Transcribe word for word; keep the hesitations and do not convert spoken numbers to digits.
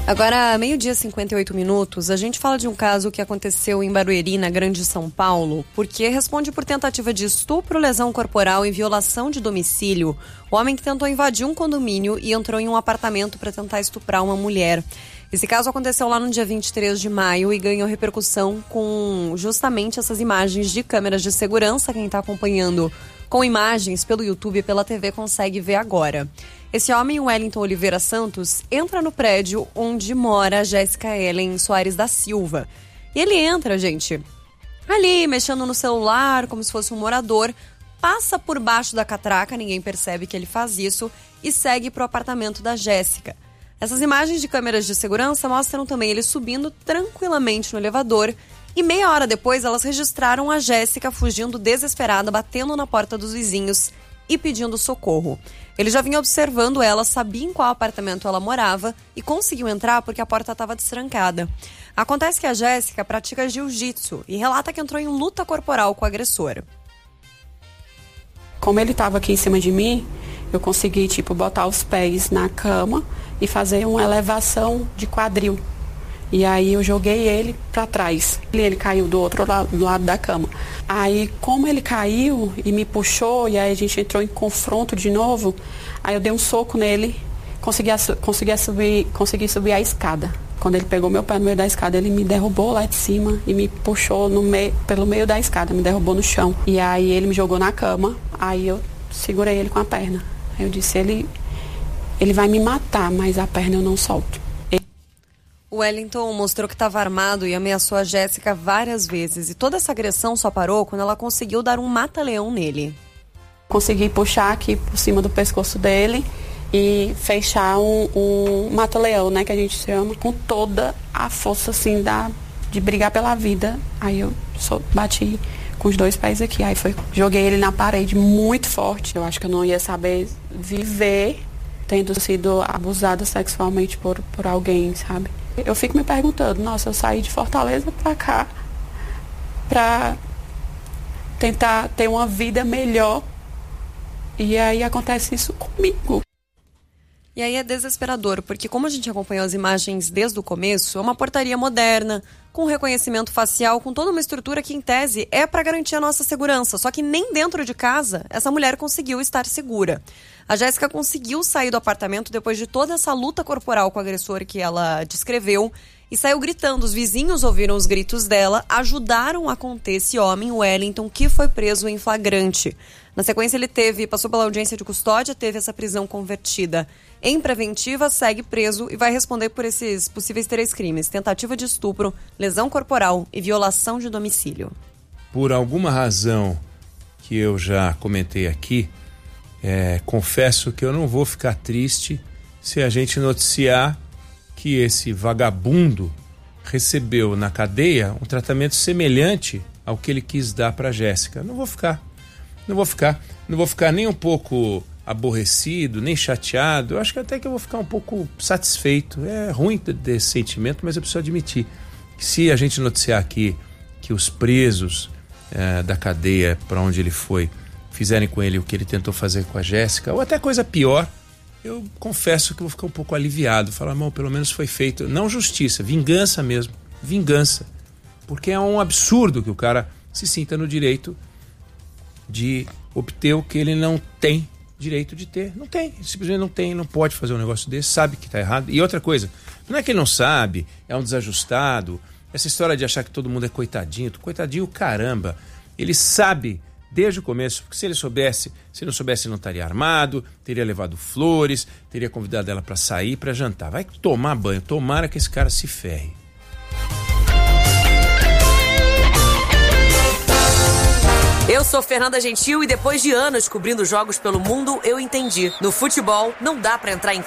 Agora, meio-dia e cinquenta e oito minutos, a gente fala de um caso que aconteceu em Barueri, na Grande São Paulo, porque responde por tentativa de estupro, lesão corporal e violação de domicílio o homem que tentou invadir um condomínio e entrou em um apartamento para tentar estuprar uma mulher. Esse caso aconteceu lá no dia vinte e três de maio e ganhou repercussão com justamente essas imagens de câmeras de segurança. Quem está acompanhando com imagens pelo YouTube e pela T V consegue ver agora. Esse homem, Wellington Oliveira Santos, entra no prédio onde mora a Jéssica Ellen Soares da Silva. E ele entra, gente, ali mexendo no celular, como se fosse um morador, passa por baixo da catraca, ninguém percebe que ele faz isso, e segue para o apartamento da Jéssica. Essas imagens de câmeras de segurança mostram também ele subindo tranquilamente no elevador e meia hora depois elas registraram a Jéssica fugindo desesperada, batendo na porta dos vizinhos e pedindo socorro. Ele já vinha observando ela, sabia em qual apartamento ela morava e conseguiu entrar porque a porta estava destrancada. Acontece que a Jéssica pratica jiu-jitsu e relata que entrou em luta corporal com o agressor. Como ele estava aqui em cima de mim, eu consegui, tipo, botar os pés na cama e fazer uma elevação de quadril. E aí eu joguei ele para trás. Ele caiu do outro lado, do lado da cama. Aí, como ele caiu e me puxou, e aí a gente entrou em confronto de novo, aí eu dei um soco nele, consegui, consegui, subir, consegui subir a escada. Quando ele pegou meu pé no meio da escada, ele me derrubou lá de cima e me puxou no meio, pelo meio da escada, me derrubou no chão. E aí ele me jogou na cama, aí eu segurei ele com a perna. Aí eu disse, ele, ele vai me matar, mas a perna eu não solto. O Wellington mostrou que estava armado e ameaçou a Jéssica várias vezes. E toda essa agressão só parou quando ela conseguiu dar um mata-leão nele. Consegui puxar aqui por cima do pescoço dele e fechar um, um mata-leão, né, que a gente chama, com toda a força, assim, da, de brigar pela vida. Aí eu só bati com os dois pés aqui. Aí foi, joguei ele na parede muito forte. Eu acho que eu não ia saber viver tendo sido abusada sexualmente por, por alguém, sabe? Eu fico me perguntando, nossa, eu saí de Fortaleza pra cá pra tentar ter uma vida melhor e aí acontece isso comigo. E aí é desesperador, porque como a gente acompanhou as imagens desde o começo, é uma portaria moderna, com reconhecimento facial, com toda uma estrutura que, em tese, é para garantir a nossa segurança. Só que nem dentro de casa essa mulher conseguiu estar segura. A Jéssica conseguiu sair do apartamento depois de toda essa luta corporal com o agressor que ela descreveu e saiu gritando. Os vizinhos ouviram os gritos dela, ajudaram a conter esse homem, o Wellington, que foi preso em flagrante. Na sequência, ele teve, passou pela audiência de custódia, teve essa prisão convertida em preventiva, segue preso e vai responder por esses possíveis três crimes: tentativa de estupro, lesão corporal e violação de domicílio. Por alguma razão que eu já comentei aqui, é, confesso que eu não vou ficar triste se a gente noticiar que esse vagabundo recebeu na cadeia um tratamento semelhante ao que ele quis dar para Jéssica. Não vou ficar, não vou ficar, não vou ficar nem um pouco aborrecido, nem chateado. Eu acho que até que eu vou ficar um pouco satisfeito. É ruim ter esse sentimento, mas eu preciso admitir que se a gente noticiar aqui que os presos é, da cadeia para onde ele foi fizerem com ele o que ele tentou fazer com a Jéssica, ou até coisa pior, eu confesso que vou ficar um pouco aliviado. Falar, bom, pelo menos foi feito, não justiça, vingança mesmo, vingança. Porque é um absurdo que o cara se sinta no direito de obter o que ele não tem direito de ter. Não tem, ele simplesmente não tem, não pode fazer um negócio desse, sabe que tá errado. E outra coisa, não é que ele não sabe, é um desajustado, essa história de achar que todo mundo é coitadinho, coitadinho caramba, ele sabe desde o começo, porque se ele soubesse, se não soubesse, não estaria armado, teria levado flores, teria convidado ela para sair, para jantar. Vai tomar banho, tomara que esse cara se ferre. Eu sou Fernanda Gentil e depois de anos cobrindo jogos pelo mundo, eu entendi. No futebol, não dá pra entrar em